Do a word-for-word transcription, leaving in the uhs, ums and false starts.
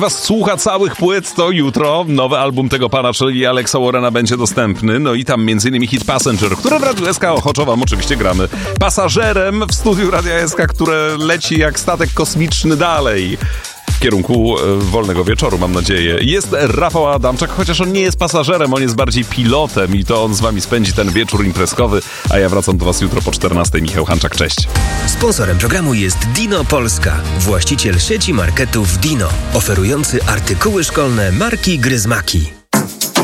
was słucha całych płyt, to jutro nowy album tego pana, czyli Alexa Warrena, będzie dostępny. No i tam między innymi hit Passenger, który w Radiu S K ochoczo wam oczywiście gramy. Pasażerem w studiu Radia S K, które leci jak statek kosmiczny dalej w kierunku e, wolnego wieczoru, mam nadzieję. Jest Rafał Adamczak, chociaż on nie jest pasażerem, on jest bardziej pilotem i to on z wami spędzi ten wieczór imprezkowy, a ja wracam do was jutro po czternastej. Michał Hanczak, cześć. Sponsorem programu jest Dino Polska, właściciel sieci marketów Dino, oferujący artykuły szkolne marki Gryzmaki.